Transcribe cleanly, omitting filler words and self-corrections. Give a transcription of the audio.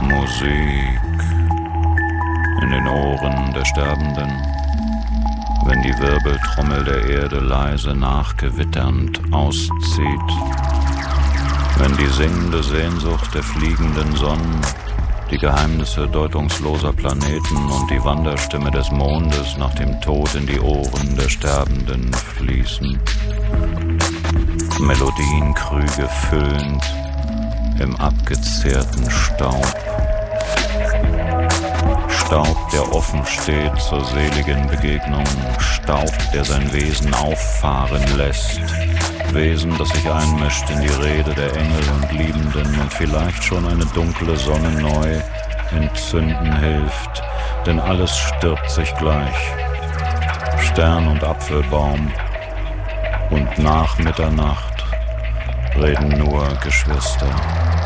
Musik in den Ohren der Sterbenden, wenn die Wirbeltrommel der Erde leise nachgewitternd auszieht, wenn die singende Sehnsucht der fliegenden Sonnen, die Geheimnisse deutungsloser Planeten und die Wanderstimme des Mondes nach dem Tod in die Ohren der Sterbenden fließen, Melodienkrüge füllend im abgezehrten Staub. Staub, der offen steht zur seligen Begegnung, Staub, der sein Wesen auffahren lässt, Wesen, das sich einmischt in die Rede der Engel und Liebenden und vielleicht schon eine dunkle Sonne neu entzünden hilft, denn alles stirbt sich gleich. Stern und Apfelbaum und nach Mitternacht reden nur Geschwister.